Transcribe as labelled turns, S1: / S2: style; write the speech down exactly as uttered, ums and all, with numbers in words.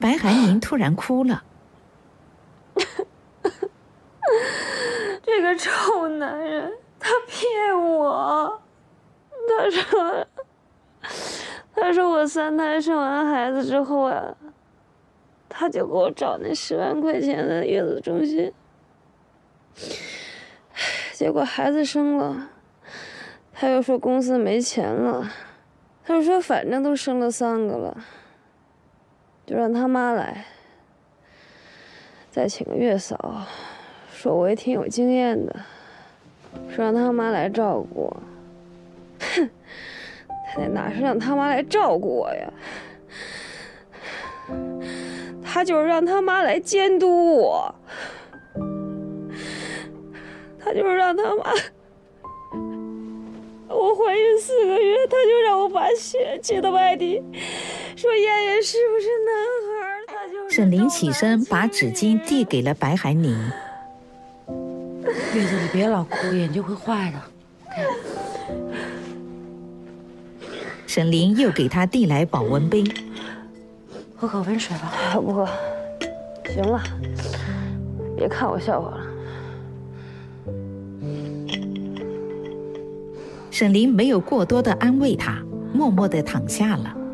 S1: 白海宁突然哭了。
S2: 这个臭男人，他骗我。他说，他说我三胎生完孩子之后啊，他就给我找那十万块钱的月子中心。结果孩子生了，他又说公司没钱了，他就说反正都生了三个了，就让他妈来，再请个月嫂，说我也挺有经验的，说让他妈来照顾我。哼，他那哪是让他妈来照顾我呀？他就是让他妈来监督我，他就是让他妈，我怀孕四个月，他就让我把血接到外地，说验验是不是男孩。他就
S1: 沈凌起身把纸巾递给了白海宁。
S3: 月子里别老哭，眼睛会坏的。
S1: 沈凌又给他递来保温杯。
S3: 喝口温水吧。
S2: 不喝，行了，别看我笑话了。
S1: 沈凌没有过多的安慰他，默默地躺下了。